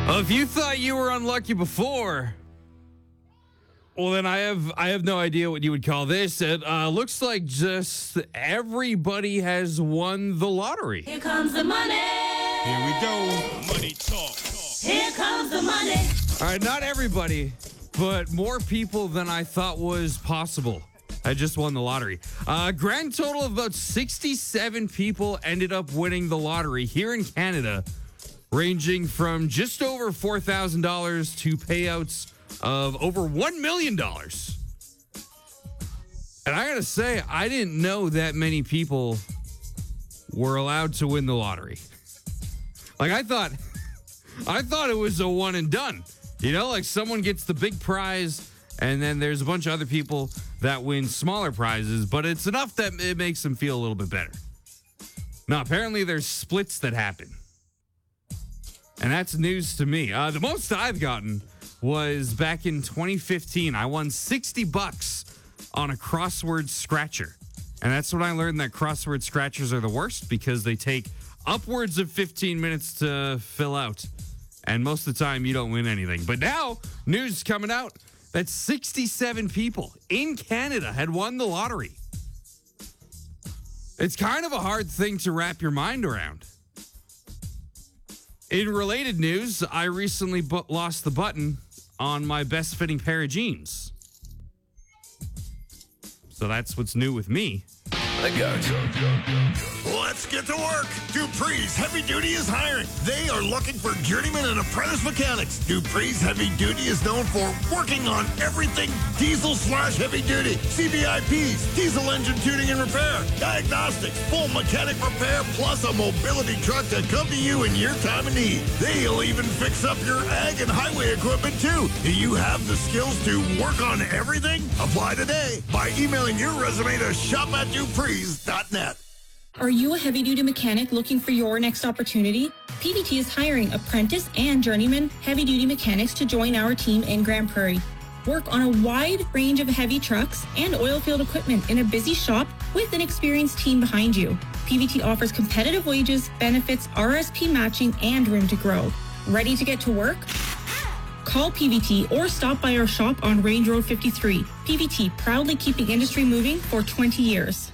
Well, if you thought you were unlucky before, well, then I have no idea what you would call this. It looks like just everybody has won the lottery. Here comes the money. Here we go. Money talk. Here comes the money. All right, not everybody, but more people than I thought was possible. I just won the lottery. Grand total of about 67 people ended up winning the lottery here in Canada, ranging from just over $4,000 to payouts of over $1 million. And I gotta say, I didn't know that many people were allowed to win the lottery. Like, I thought it was a one and done. You know, like someone gets the big prize and then there's a bunch of other people that win smaller prizes, but it's enough that it makes them feel a little bit better. Now, apparently there's splits that happen. And that's news to me. The most I've gotten was back in 2015. I won $60 on a crossword scratcher. And that's when I learned that crossword scratchers are the worst because they take upwards of 15 minutes to fill out. And most of the time, you don't win anything. But now, news coming out that 67 people in Canada had won the lottery. It's kind of a hard thing to wrap your mind around. In related news, I recently lost the button on my best fitting pair of jeans. So that's what's new with me. Let's get to work. Dupree's Heavy Duty is hiring. They are looking for journeyman and apprentice mechanics. Dupree's Heavy Duty is known for working on everything diesel/heavy duty, CVIPs, diesel engine tuning and repair, diagnostics, full mechanic repair, plus a mobility truck to come to you in your time of need. They'll even fix up your ag and highway equipment too. Do you have the skills to work on everything? Apply today by emailing your resume to shop@duprees.net. Are you a heavy-duty mechanic looking for your next opportunity? PVT is hiring apprentice and journeyman heavy-duty mechanics to join our team in Grand Prairie. Work on a wide range of heavy trucks and oil field equipment in a busy shop with an experienced team behind you. PVT offers competitive wages, benefits, RSP matching, and room to grow. Ready to get to work? Call PVT or stop by our shop on Range Road 53. PVT, proudly keeping industry moving for 20 years.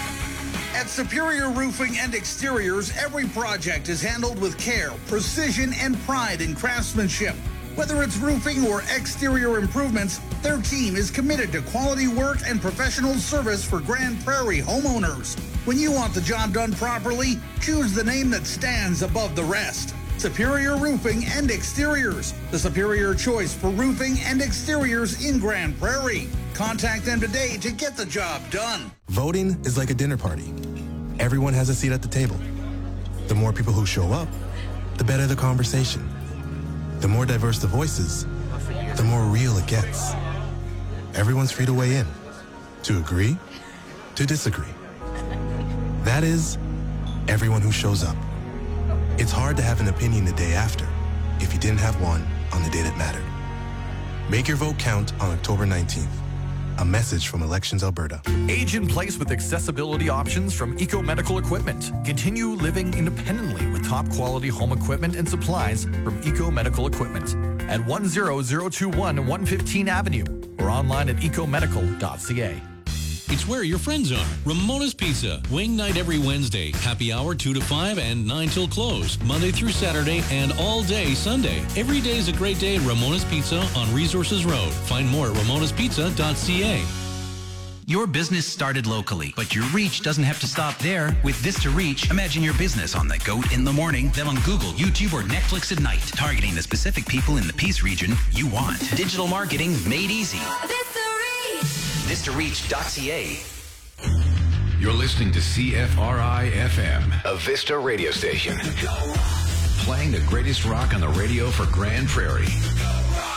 At Superior Roofing and Exteriors, every project is handled with care, precision, and pride in craftsmanship. Whether it's roofing or exterior improvements, their team is committed to quality work and professional service for Grand Prairie homeowners. When you want the job done properly, choose the name that stands above the rest. Superior Roofing and Exteriors, the superior choice for roofing and exteriors in Grand Prairie. Contact them today to get the job done. Voting is like a dinner party. Everyone has a seat at the table. The more people who show up, the better the conversation. The more diverse the voices, the more real it gets. Everyone's free to weigh in, to agree, to disagree. That is, everyone who shows up. It's hard to have an opinion the day after if you didn't have one on the day that mattered. Make your vote count on October 19th. A message from Elections Alberta. Age in place with accessibility options from Eco Medical Equipment. Continue living independently with top quality home equipment and supplies from Eco Medical Equipment at 10021 115 Avenue or online at ecomedical.ca. It's where your friends are. Ramona's Pizza. Wing night every Wednesday. Happy hour 2 to 5 and 9 till close. Monday through Saturday and all day Sunday. Every day is a great day at Ramona's Pizza on Resources Road. Find more at ramonaspizza.ca. Your business started locally, but your reach doesn't have to stop there. With Vista Reach, imagine your business on the GOAT in the morning, then on Google, YouTube, or Netflix at night, targeting the specific people in the Peace region you want. Digital marketing made easy. VistaReach.ca. You're listening to CFRI-FM, a Vista radio station. Playing the greatest rock on the radio for Grand Prairie.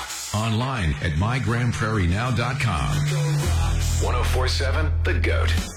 Online at mygrandprairienow.com. 104.7 The GOAT.